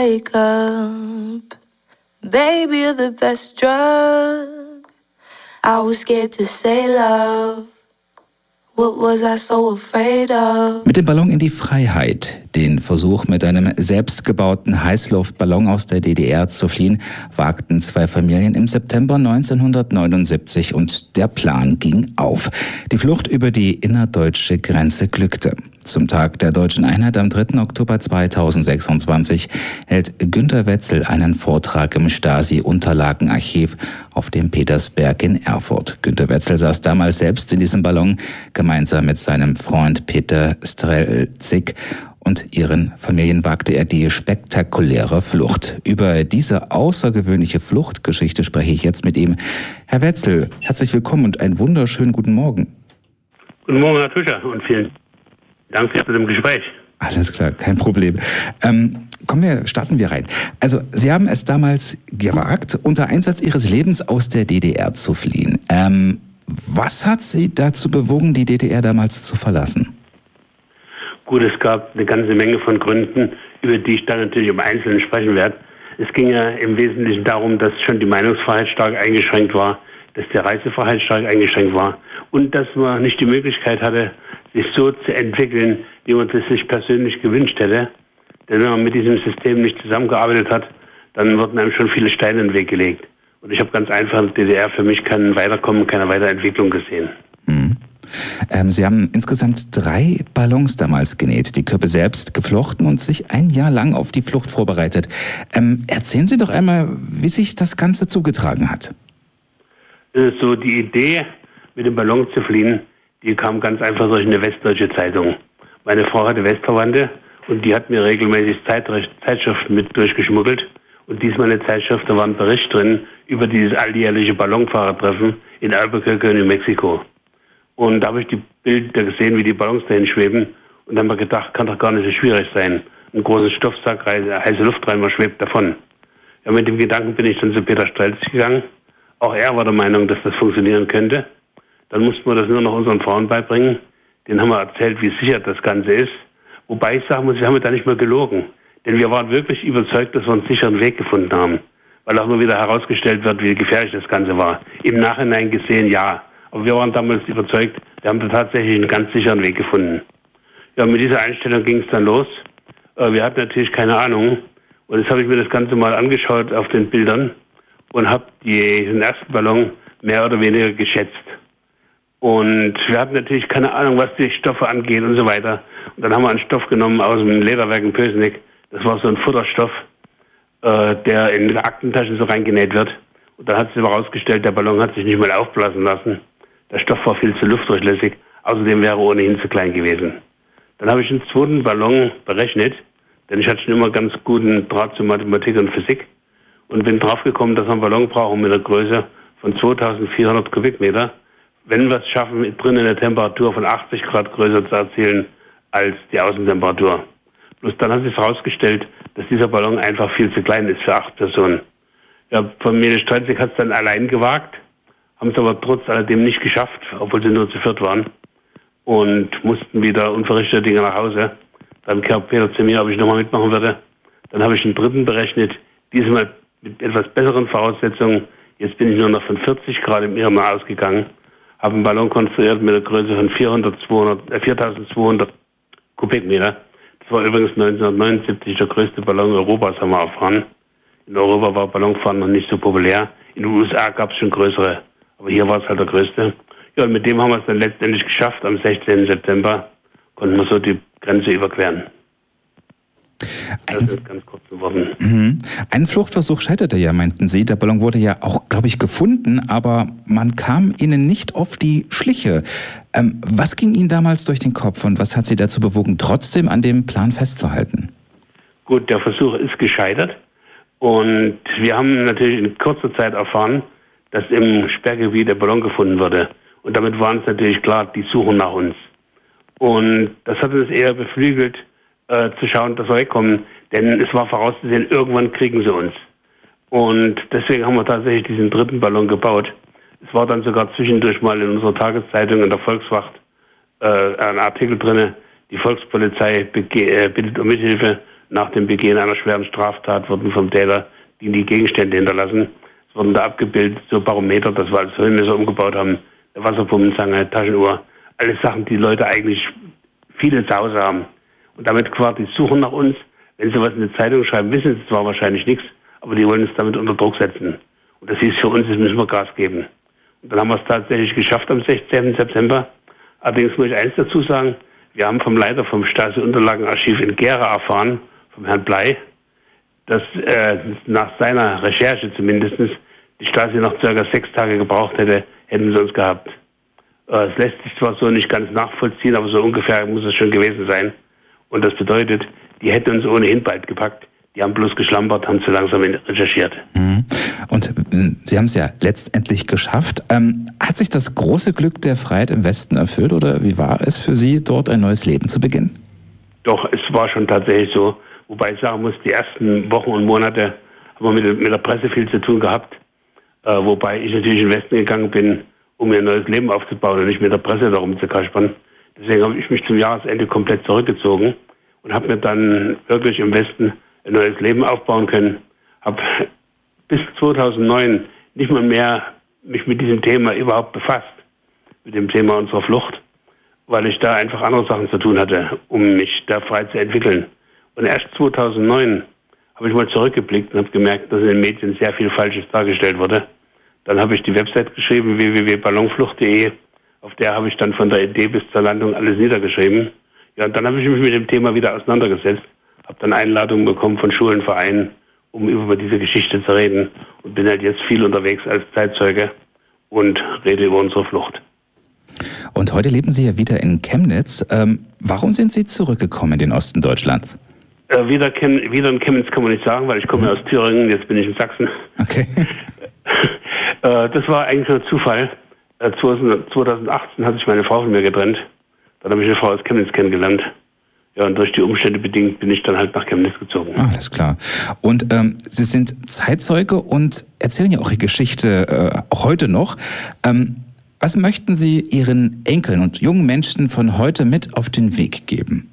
wake up. Baby, you're the best drug. I was scared to say love. What was I so afraid of? Mit dem Ballon in die Freiheit, den Versuch mit einem selbstgebauten Heißluftballon aus der DDR zu fliehen, wagten zwei Familien im September 1979 und der Plan ging auf. Die Flucht über die innerdeutsche Grenze glückte. Zum Tag der deutschen Einheit am 3. Oktober 2026 hält Günter Wetzel einen Vortrag im Stasi-Unterlagenarchiv auf dem Petersberg in Erfurt. Günter Wetzel saß damals selbst in diesem Ballon, gemeinsam mit seinem Freund Peter Strelzik und ihren Familien wagte er die spektakuläre Flucht. Über diese außergewöhnliche Fluchtgeschichte spreche ich jetzt mit ihm. Herr Wetzel, herzlich willkommen und einen wunderschönen guten Morgen. Guten Morgen, Herr Tuscher, und vielen Dank für das Gespräch. Alles klar, kein Problem. Starten wir rein. Also, Sie haben es damals gewagt, unter Einsatz Ihres Lebens aus der DDR zu fliehen. Was hat Sie dazu bewogen, die DDR damals zu verlassen? Gut, es gab eine ganze Menge von Gründen, über die ich dann natürlich im Einzelnen sprechen werde. Es ging ja im Wesentlichen darum, dass schon die Meinungsfreiheit stark eingeschränkt war, dass die Reisefreiheit stark eingeschränkt war und dass man nicht die Möglichkeit hatte, sich so zu entwickeln, wie man es sich persönlich gewünscht hätte. Denn wenn man mit diesem System nicht zusammengearbeitet hat, dann wurden einem schon viele Steine in den Weg gelegt. Und ich habe ganz einfach in der DDR für mich kein Weiterkommen, keine Weiterentwicklung gesehen. Sie haben insgesamt 3 Ballons damals genäht, die Köpfe selbst geflochten und sich ein Jahr lang auf die Flucht vorbereitet. Erzählen Sie doch einmal, wie sich das Ganze zugetragen hat. So die Idee, mit dem Ballon zu fliehen, die kam ganz einfach durch eine westdeutsche Zeitung. Meine Frau hatte Westverwandte und die hat mir regelmäßig Zeitschriften mit durchgeschmuggelt. Und diesmal eine Zeitschrift, da war ein Bericht drin über dieses alljährliche Ballonfahrertreffen in Albuquerque, New Mexico. Und da habe ich die Bilder gesehen, wie die Ballons dahin schweben. Und dann habe ich gedacht, kann doch gar nicht so schwierig sein. Einen großen Stoffsack rein, heiße Luft rein, man schwebt davon. Ja, mit dem Gedanken bin ich dann zu Peter Strelzik gegangen. Auch er war der Meinung, dass das funktionieren könnte. Dann mussten wir das nur noch unseren Frauen beibringen. Denen haben wir erzählt, wie sicher das Ganze ist. Wobei ich sagen muss, wir haben da nicht mehr gelogen. Denn wir waren wirklich überzeugt, dass wir einen sicheren Weg gefunden haben. Weil auch nur wieder herausgestellt wird, wie gefährlich das Ganze war. Im Nachhinein gesehen, ja. Aber wir waren damals überzeugt, wir haben da tatsächlich einen ganz sicheren Weg gefunden. Ja, mit dieser Einstellung ging es dann los. Wir hatten natürlich keine Ahnung. Und jetzt habe ich mir das Ganze mal angeschaut auf den Bildern und habe den ersten Ballon mehr oder weniger geschätzt. Und wir hatten natürlich keine Ahnung, was die Stoffe angeht und so weiter. Und dann haben wir einen Stoff genommen aus dem Lederwerk in Pößneck. Das war so ein Futterstoff, der in Aktentaschen so reingenäht wird. Und dann hat sich aber herausgestellt, der Ballon hat sich nicht mehr aufblasen lassen. Der Stoff war viel zu luftdurchlässig. Außerdem wäre er ohnehin zu klein gewesen. Dann habe ich einen zweiten Ballon berechnet, denn ich hatte schon immer ganz guten Draht zu Mathematik und Physik. Und bin draufgekommen, dass wir einen Ballon brauchen mit einer Größe von 2400 Kubikmeter, wenn wir es schaffen, drinnen eine Temperatur von 80 Grad größer zu erzielen als die Außentemperatur. Bloß dann hat sich herausgestellt, dass dieser Ballon einfach viel zu klein ist für 8 Personen. Ja, Familie Strelzik hat es dann allein gewagt, haben es aber trotz alledem nicht geschafft, obwohl sie nur zu 4 waren. Und mussten wieder unverrichtete Dinge nach Hause. Dann kam Peter zu mir, ob ich nochmal mitmachen würde. Dann habe ich einen dritten berechnet, diesmal mit etwas besseren Voraussetzungen. Jetzt bin ich nur noch von 40 Grad im Irrmann ausgegangen. Habe einen Ballon konstruiert mit einer Größe von 4200 Kubikmeter. Das war übrigens 1979 der größte Ballon Europas, haben wir erfahren. In Europa war Ballonfahren noch nicht so populär. In den USA gab es schon größere, aber hier war es halt der größte. Ja, und mit dem haben wir es dann letztendlich geschafft. Am 16. September konnten wir so die Grenze überqueren. Das ist ganz kurz in Worten. Ein Fluchtversuch scheiterte ja, meinten Sie. Der Ballon wurde ja auch, glaube ich, gefunden, aber man kam Ihnen nicht auf die Schliche. Was ging Ihnen damals durch den Kopf und was hat Sie dazu bewogen, trotzdem an dem Plan festzuhalten? Gut, der Versuch ist gescheitert und wir haben natürlich in kurzer Zeit erfahren, dass im Sperrgebiet der Ballon gefunden wurde. Und damit war uns natürlich klar, die suchen nach uns. Und das hat uns eher beflügelt, zu schauen, dass wir wegkommen. Denn es war vorauszusehen, irgendwann kriegen sie uns. Und deswegen haben wir tatsächlich diesen dritten Ballon gebaut. Es war dann sogar zwischendurch mal in unserer Tageszeitung in der Volkswacht ein Artikel drin, die Volkspolizei bittet um Mithilfe, nach dem Begehen einer schweren Straftat wurden vom Täter die Gegenstände hinterlassen. Es wurden da abgebildet, so Barometer, das wir als Höhenmesser umgebaut haben, eine Wasserpumpenzange, Taschenuhr, alles Sachen, die Leute eigentlich viele zu Hause haben. Und damit quasi suchen nach uns. Wenn sie was in die Zeitung schreiben, wissen sie zwar wahrscheinlich nichts, aber die wollen uns damit unter Druck setzen. Und das hieß für uns, jetzt müssen wir Gas geben. Und dann haben wir es tatsächlich geschafft am 16. September. Allerdings muss ich eins dazu sagen, wir haben vom Leiter vom Stasi-Unterlagenarchiv in Gera erfahren, vom Herrn Blei, dass nach seiner Recherche zumindest die Stasi noch ca. 6 Tage gebraucht hätte, hätten sie uns gehabt. Es lässt sich zwar so nicht ganz nachvollziehen, aber so ungefähr muss es schon gewesen sein. Und das bedeutet, die hätten uns ohnehin bald gepackt. Die haben bloß geschlampert, haben zu langsam recherchiert. Und Sie haben es ja letztendlich geschafft. Hat sich das große Glück der Freiheit im Westen erfüllt oder wie war es für Sie, dort ein neues Leben zu beginnen? Doch, es war schon tatsächlich so. Wobei ich sagen muss, die ersten Wochen und Monate haben wir mit der Presse viel zu tun gehabt. Wobei ich natürlich in den Westen gegangen bin, um mir ein neues Leben aufzubauen und nicht mit der Presse darum zu kaspern. Deswegen habe ich mich zum Jahresende komplett zurückgezogen und habe mir dann wirklich im Westen ein neues Leben aufbauen können. Habe bis 2009 nicht mal mehr mich mit diesem Thema überhaupt befasst, mit dem Thema unserer Flucht, weil ich da einfach andere Sachen zu tun hatte, um mich da frei zu entwickeln. Und erst 2009 habe ich mal zurückgeblickt und habe gemerkt, dass in den Medien sehr viel Falsches dargestellt wurde. Dann habe ich die Website geschrieben, www.ballonflucht.de. Auf der habe ich dann von der Idee bis zur Landung alles niedergeschrieben. Ja, und dann habe ich mich mit dem Thema wieder auseinandergesetzt, habe dann Einladungen bekommen von Schulen, Vereinen, um über diese Geschichte zu reden und bin halt jetzt viel unterwegs als Zeitzeuge und rede über unsere Flucht. Und heute leben Sie ja wieder in Chemnitz. Warum sind Sie zurückgekommen in den Osten Deutschlands? Wieder in Chemnitz kann man nicht sagen, weil ich komme aus Thüringen, jetzt bin ich in Sachsen. Okay. Das war eigentlich nur Zufall. 2018 hat sich meine Frau von mir getrennt. Dann habe ich eine Frau aus Chemnitz kennengelernt. Ja, und durch die Umstände bedingt bin ich dann halt nach Chemnitz gezogen. Alles klar. Und Sie sind Zeitzeuge und erzählen ja auch Ihre Geschichte auch heute noch. Was möchten Sie Ihren Enkeln und jungen Menschen von heute mit auf den Weg geben?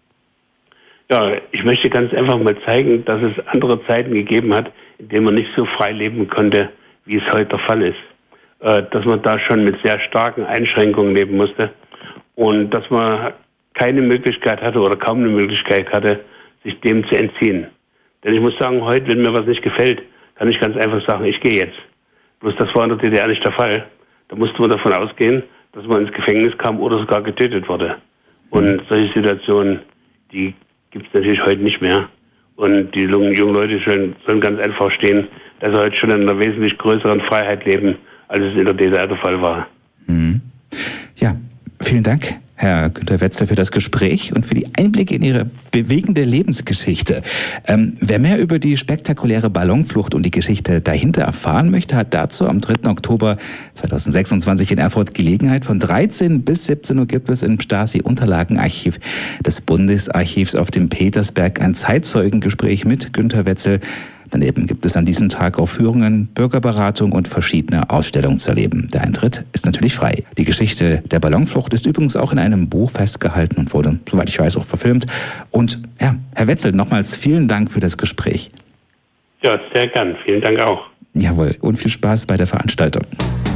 Ja, ich möchte ganz einfach mal zeigen, dass es andere Zeiten gegeben hat, in denen man nicht so frei leben konnte, wie es heute der Fall ist. Dass man da schon mit sehr starken Einschränkungen leben musste und dass man keine Möglichkeit hatte oder kaum eine Möglichkeit hatte, sich dem zu entziehen. Denn ich muss sagen, heute, wenn mir was nicht gefällt, kann ich ganz einfach sagen, ich gehe jetzt. Bloß das war in der DDR nicht der Fall. Da musste man davon ausgehen, dass man ins Gefängnis kam oder sogar getötet wurde. Und solche Situationen, die gibt es natürlich heute nicht mehr. Und die jungen Leute sollen ganz einfach verstehen, dass sie heute schon in einer wesentlich größeren Freiheit leben, als es in der DDR der Fall war. Ja, vielen Dank, Herr Günter Wetzel, für das Gespräch und für die Einblicke in Ihre bewegende Lebensgeschichte. Wer mehr über die spektakuläre Ballonflucht und die Geschichte dahinter erfahren möchte, hat dazu am 3. Oktober 2026 in Erfurt Gelegenheit. Von 13 bis 17 Uhr gibt es im Stasi-Unterlagenarchiv des Bundesarchivs auf dem Petersberg ein Zeitzeugengespräch mit Günter Wetzel. Daneben gibt es an diesem Tag auch Führungen, Bürgerberatung und verschiedene Ausstellungen zu erleben. Der Eintritt ist natürlich frei. Die Geschichte der Ballonflucht ist übrigens auch in einem Buch festgehalten und wurde, soweit ich weiß, auch verfilmt. Und ja, Herr Wetzel, nochmals vielen Dank für das Gespräch. Ja, sehr gern. Vielen Dank auch. Jawohl, und viel Spaß bei der Veranstaltung.